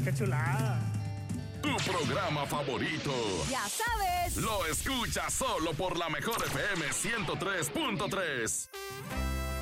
qué chulada. Tu programa favorito. Ya sabes. Lo escuchas solo por la mejor FM 103.3.